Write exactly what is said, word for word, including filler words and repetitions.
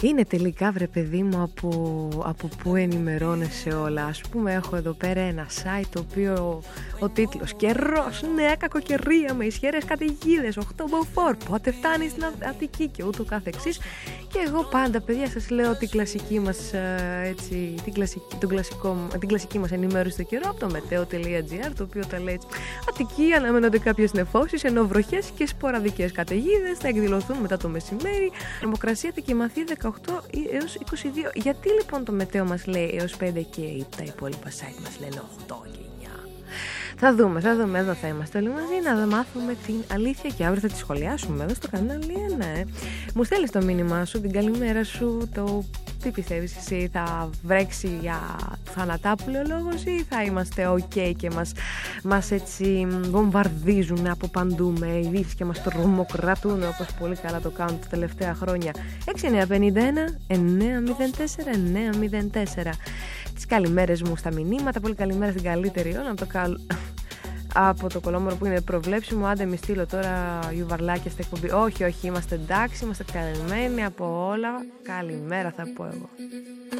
Είναι τελικά, βρε παιδί μου, από, από πού ενημερώνεσαι όλα. Ας πούμε, έχω εδώ πέρα ένα site το οποίο ο τίτλος «Καιρός, νέα κακοκαιρία με ισχυρές καταιγίδες, οκτώ μποφόρ, πότε φτάνει στην Αττική» και ούτω καθεξής. Και εγώ πάντα, παιδιά, σας λέω την κλασική μας, έτσι, την κλασική, τον κλασικό, την κλασική μας ενημέρωση στο καιρό από το meteo.gr, το οποίο τα λέει έτσι: Αττική, αναμένονται κάποιες νεφώσεις, ενώ βροχές και σποραδικές καταιγίδες θα εκδηλωθούν μετά το μεσημέρι. Θερμοκρασία θα κοιμαθεί δεκαοκτώ έως είκοσι δύο. Γιατί λοιπόν το μετέο μας λέει έως πέντε και τα υπόλοιπα site μας λένε οκτώ και εννιά? Θα δούμε, θα δούμε, εδώ θα είμαστε όλοι μαζί να μάθουμε την αλήθεια και αύριο θα τη σχολιάσουμε εδώ στο κανάλι ένα. Ε. Μου στέλνεις το μήνυμά σου, την καλημέρα σου, το τι πιστεύεις εσύ, θα βρέξει για θανατάπουλο λόγος ή θα είμαστε ok και μας, μας έτσι βομβαρδίζουν από παντού με ειδήσεις και μας τρομοκρατούν όπως πολύ καλά το κάνουν τα τελευταία χρόνια? έξι εννιά πέντε ένα εννιά μηδέν τέσσερα εννιά μηδέν τέσσερα. Τις καλημέρες μου στα μηνύματα, πολύ καλημέρα στην καλύτερη ώρα από το, καλ... από το Κολόμορο που είναι προβλέψιμο. Άντε μη στείλω τώρα γιουβαρλάκια στα εκπομπή. Όχι, όχι, είμαστε εντάξει, είμαστε καλυμμένοι από όλα. Καλημέρα θα πω εγώ.